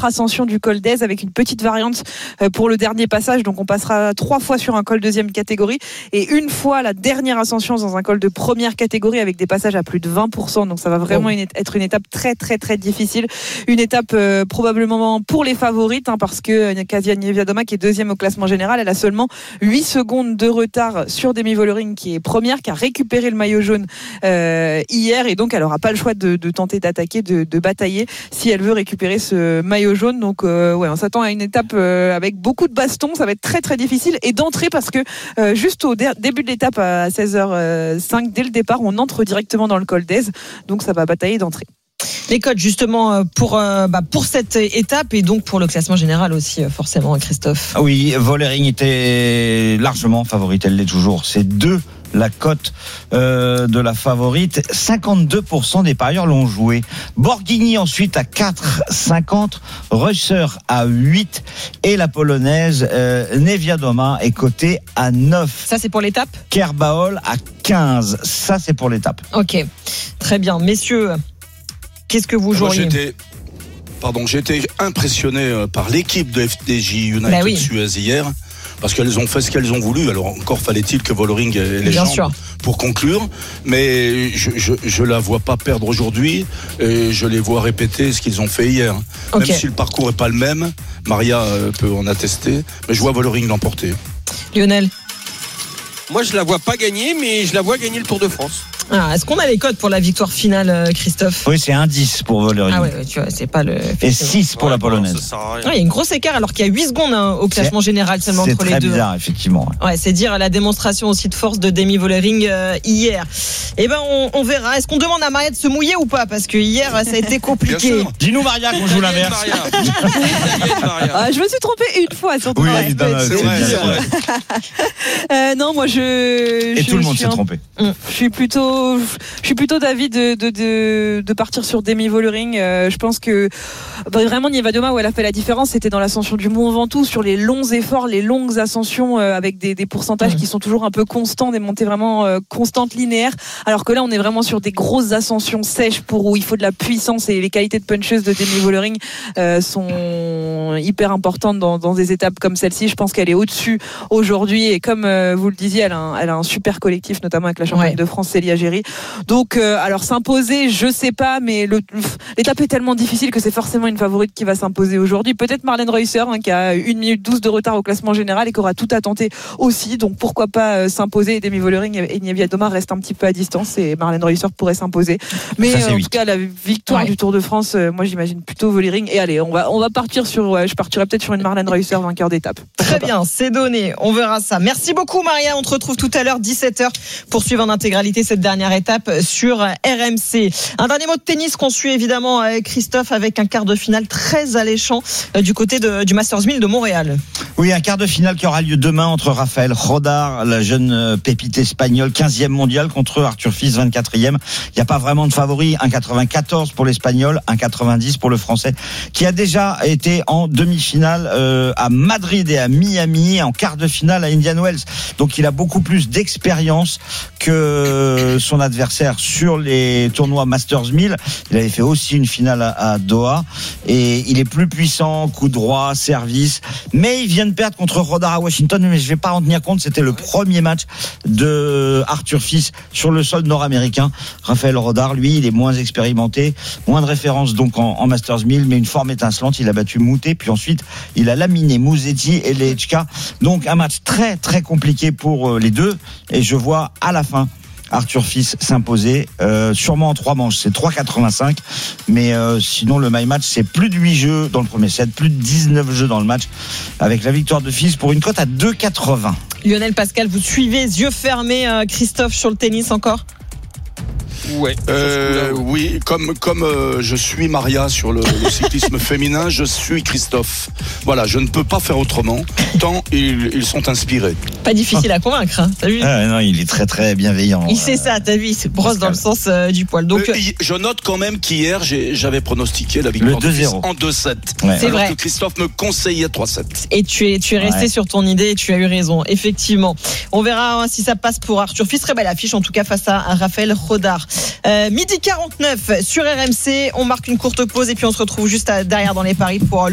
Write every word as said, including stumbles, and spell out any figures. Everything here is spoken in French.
quatre ascensions du col d'Aise avec une petite variante pour le dernier passage. Donc on passera trois fois sur un col deuxième catégorie et une fois la dernière ascension dans un col de première catégorie avec des passages à plus de vingt pour cent. Donc ça va vraiment une, être une étape très très très difficile. Une étape euh, probablement pour les favorites hein, parce que Kasia Niewiadoma qui est deuxième au classement général, elle a seulement huit secondes de retard sur Demi Vollering qui est première, qui a récupéré le maillot jaune euh, hier et donc elle n'aura pas le choix de, de tenter d'attaquer, de, de batailler si elle veut récupérer ce maillot jaune. Donc euh, ouais, on s'attend à une étape euh, avec beaucoup de bastons, ça va être très très difficile et d'entrée parce que euh, juste au dé- début de l'étape à seize heures cinq, dès le départ, on entre directement dans le col d'Aise, donc ça va batailler d'entrée. Les codes justement pour euh, bah, pour cette étape et donc pour le classement général aussi forcément, Christophe. Oui, Vollering était largement favorite, elle l'est toujours. C'est deux la cote euh, de la favorite. cinquante-deux pour cent des parieurs l'ont joué. Borghini ensuite à quatre virgule cinquante, Reusser à huit et la polonaise euh, Niewiadoma est cotée à neuf. Ça c'est pour l'étape. Kerbaol à quinze. Ça c'est pour l'étape. Ok, très bien. Messieurs, qu'est-ce que vous joueriez ? Moi, j'étais, pardon, j'ai été impressionné par l'équipe de F D J United bah oui. Suez hier. Parce qu'elles ont fait ce qu'elles ont voulu. Alors encore fallait-il que Vollering ait les Bien jambes sûr. pour conclure. Mais je, je, je la vois pas perdre aujourd'hui. Et je les vois répéter ce qu'ils ont fait hier. Okay. Même si le parcours est pas le même. Maria peut en attester. Mais je vois Vollering l'emporter. Lionel ? Moi, je la vois pas gagner, mais je la vois gagner le Tour de France. Ah, est-ce qu'on a les codes pour la victoire finale, Christophe ? Oui, c'est un dix pour Vollering. Ah ouais, ouais, tu vois, c'est pas le. Et six pour ouais, la polonaise. Non, ça sert à rien. Ouais, il y a une grosse écart alors qu'il y a huit secondes hein, au classement c'est, général seulement c'est entre les deux. C'est très bizarre, effectivement. Ouais, c'est dire la démonstration aussi de force de Demi Vollering euh, hier. Eh ben, on, on verra. Est-ce qu'on demande à Maria de se mouiller ou pas ? Parce que hier, ça a été compliqué. Dis-nous, Maria, qu'on joue l'inverse. Maria. Maria. Ah, je me suis trompée une fois, surtout. Oui, dans oui, la non, semaine. c'est vrai, bien. c'est vrai. Euh, non, moi je. Et je, tout le monde je s'est suis un- trompé. Je suis plutôt, je suis plutôt d'avis de de de, de partir sur Demi Vollering. Euh, je pense que bah, vraiment Niewiadoma où elle a fait la différence, c'était dans l'ascension du Mont Ventoux sur les longs efforts, les longues ascensions euh, avec des, des pourcentages mmh. qui sont toujours un peu constants, des montées vraiment euh, constantes linéaires. Alors que là, on est vraiment sur des grosses ascensions sèches pour où il faut de la puissance et les qualités de puncheuse de Demi Vollering euh, sont hyper importantes dans, dans des étapes comme celle-ci. Je pense qu'elle est au-dessus aujourd'hui et comme euh, vous le disiez, elle a un, elle a un super collectif, notamment avec la championne ouais. de France Célia Géry. Donc, euh, alors s'imposer, je sais pas, mais le, l'étape est tellement difficile que c'est forcément une favorite qui va s'imposer aujourd'hui. Peut-être Marlène Reusser, hein, qui a une minute douze de retard au classement général et qui aura tout à tenter aussi. Donc pourquoi pas euh, s'imposer. Et Demi Vollering et Niewiadoma restent un petit peu à distance et Marlène Reusser pourrait s'imposer. Mais ça, euh, en tout cas, la victoire ouais. du Tour de France, euh, moi j'imagine plutôt Vollering. Et allez, on va on va partir sur, ouais, je partirai peut-être sur une Marlène Reusser vainqueur d'étape. Très bien, c'est donné. On verra ça. Merci beaucoup Maria. On te retrouve tout à l'heure dix-sept heures pour suivre en intégralité cette dernière étape sur R M C. Un dernier mot de tennis qu'on suit évidemment avec Christophe avec un quart de finale très alléchant du côté de, du Masters mille de Montréal. Oui, un quart de finale qui aura lieu demain entre Rafael Rodar, la jeune pépite espagnole, quinzième mondiale, contre Arthur Fils, vingt-quatrième. Il n'y a pas vraiment de favori. un virgule quatre-vingt-quatorze pour l'Espagnol, un virgule quatre-vingt-dix pour le Français, qui a déjà été en demi-finale euh, à Madrid et à Miami, en quart de finale à Indian Wells. Donc il a beaucoup plus d'expérience que son adversaire sur les tournois Masters mille. Il avait fait aussi une finale à, à Doha et il est plus puissant, coup droit, service, mais il vient de perdre contre Rodar à Washington, mais je vais pas en tenir compte, c'était le premier match de Arthur Fils sur le sol nord-américain. Rafael Rodar, lui, il est moins expérimenté, moins de références donc en, en Masters mille, mais une forme étincelante. Il a battu Moutet, puis ensuite il a laminé Musetti et Lehečka. Donc un match très très compliqué pour les deux, et je vois à la fin Arthur Fils s'imposer, euh, sûrement en trois manches, c'est trois virgule quatre-vingt-cinq, mais euh, sinon le my match c'est plus de huit jeux dans le premier set, plus de dix-neuf jeux dans le match, avec la victoire de Fils pour une cote à deux virgule quatre-vingts. Lionel Pascal, vous suivez yeux fermés euh, Christophe sur le tennis encore ? Ouais. Euh, oui, comme comme euh, je suis Maria sur le, le cyclisme féminin, je suis Christophe. Voilà, je ne peux pas faire autrement. Tant ils, ils sont inspirés. Pas difficile à convaincre, hein, t'as vu ? Ah, non, il est très très bienveillant. Il sait ça, t'as vu, il se brosse dans le sens euh, du poil. Donc, euh, je note quand même qu'hier j'ai, j'avais pronostiqué la victoire de Fils en deux sept. Ouais. C'est alors vrai. que Christophe me conseillait trois sept. Et tu es tu es resté ouais. sur ton idée et tu as eu raison, effectivement. On verra hein, si ça passe pour Arthur Fils. Très belle affiche en tout cas face à, à Rafael Rodar. Euh, midi quarante-neuf sur R M C, on marque une courte pause et puis on se retrouve juste à, derrière dans les paris pour